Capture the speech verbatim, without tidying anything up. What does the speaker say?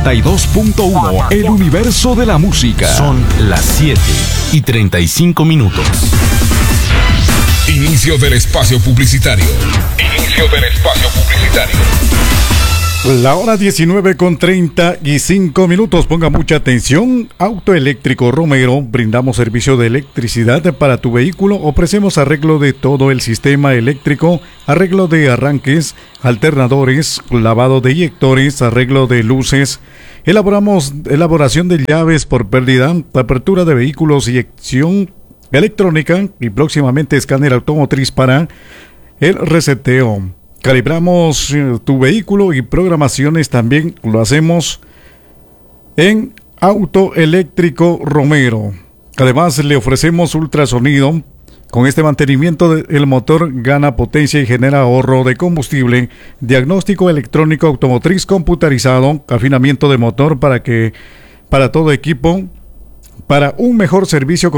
noventa y dos punto uno, el universo de la música. Son las siete y treinta y cinco minutos. Inicio del espacio publicitario. Inicio del espacio publicitario. La hora diecinueve con treinta y cinco minutos. Ponga mucha atención. Autoeléctrico Romero. Brindamos servicio de electricidad para tu vehículo. Ofrecemos arreglo de todo el sistema eléctrico, arreglo de arranques, alternadores, lavado de inyectores, arreglo de luces. Elaboramos elaboración de llaves por pérdida, apertura de vehículos, inyección electrónica y próximamente escáner automotriz para el reseteo. Calibramos tu vehículo y programaciones también lo hacemos en Autoeléctrico Romero. Además le ofrecemos ultrasonido. Con este mantenimiento el motor gana potencia y genera ahorro de combustible. Diagnóstico electrónico automotriz computarizado. Afinamiento de motor para que para todo equipo. Para un mejor servicio con